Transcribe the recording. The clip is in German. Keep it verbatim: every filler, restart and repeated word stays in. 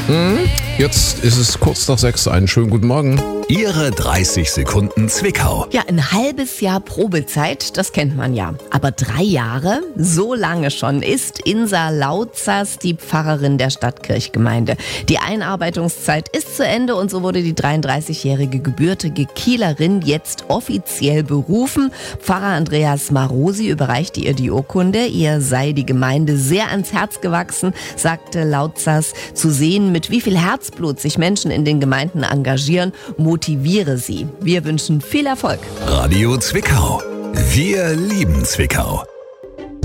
Mhm. Jetzt ist es kurz nach sechs. Einen schönen guten Morgen. Ihre dreißig Sekunden Zwickau. Ja, ein halbes Jahr Probezeit, das kennt man ja. Aber drei Jahre, so lange schon, ist Insa Lautzers die Pfarrerin der Stadtkirchgemeinde. Die Einarbeitungszeit ist zu Ende und so wurde die dreiunddreißigjährige gebürtige Kielerin jetzt offiziell berufen. Pfarrer Andreas Marosi überreichte ihr die Urkunde. Ihr sei die Gemeinde sehr ans Herz gewachsen, sagte Lautzers. Zu sehen, mit wie viel Herzblut sich Menschen in den Gemeinden engagieren, motiviere sie. Wir wünschen viel Erfolg. Radio Zwickau. Wir lieben Zwickau.